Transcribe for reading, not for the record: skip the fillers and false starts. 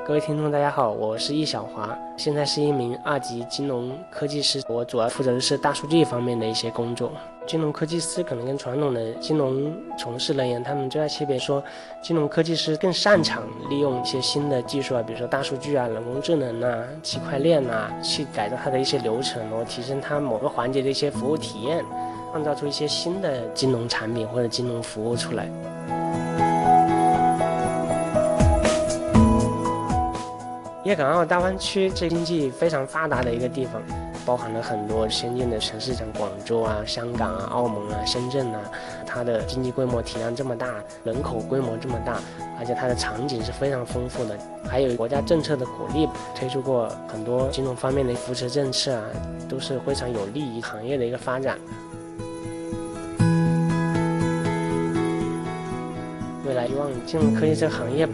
各位听众，大家好，我是易小华，现在是一名2级金融科技师，我主要负责的是大数据方面的一些工作。金融科技师可能跟传统的金融从事人员，他们最大区别说，金融科技师更擅长利用一些新的技术啊，比如说大数据啊、人工智能啊、区块链啊，去改造它的一些流程，然后提升它某个环节的一些服务体验，创造出一些新的金融产品或者金融服务出来。粤港澳大湾区是经济非常发达的一个地方，包含了很多先进的城市，像广州啊、香港啊、澳门啊、深圳啊，它的经济规模体量这么大，人口规模这么大，而且它的场景是非常丰富的，还有国家政策的鼓励，推出过很多金融方面的扶持政策啊，都是非常有利于行业的一个发展。未来希望金融科技这个行业